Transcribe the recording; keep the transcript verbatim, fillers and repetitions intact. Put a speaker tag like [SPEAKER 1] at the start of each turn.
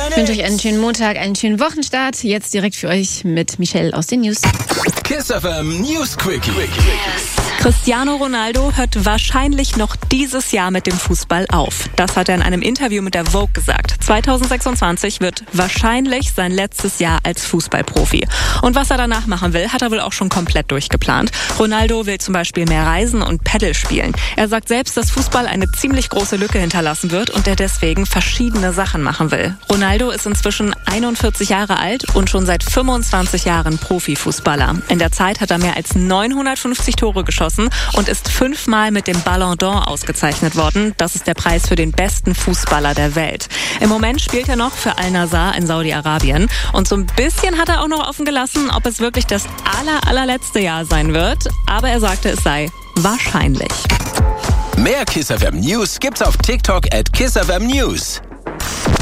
[SPEAKER 1] Ich wünsche euch einen schönen Montag, einen schönen Wochenstart. Jetzt direkt für euch mit Michelle aus den News.
[SPEAKER 2] Kiss F M News Quickie.
[SPEAKER 3] Cristiano Ronaldo hört wahrscheinlich noch dieses Jahr mit dem Fußball auf. Das hat er in einem Interview mit der Vogue gesagt. zweitausendsechsundzwanzig wird wahrscheinlich sein letztes Jahr als Fußballprofi. Und was er danach machen will, hat er wohl auch schon komplett durchgeplant. Ronaldo will zum Beispiel mehr reisen und Paddel spielen. Er sagt selbst, dass Fußball eine ziemlich große Lücke hinterlassen wird und er deswegen verschiedene Sachen machen will. Ronaldo ist inzwischen einundvierzig Jahre alt und schon seit fünfundzwanzig Jahren Profifußballer. In der Zeit hat er mehr als neunhundertfünfzig Tore geschossen und ist fünfmal mit dem Ballon d'Or ausgezeichnet worden. Das ist der Preis für den besten Fußballer der Welt. Im Moment spielt er noch für Al-Nassr in Saudi-Arabien. Und so ein bisschen hat er auch noch offen gelassen, ob es wirklich das aller, allerletzte Jahr sein wird. Aber er sagte, es sei wahrscheinlich.
[SPEAKER 2] Mehr Kiss F M News gibt's auf TikTok at Kiss F M News.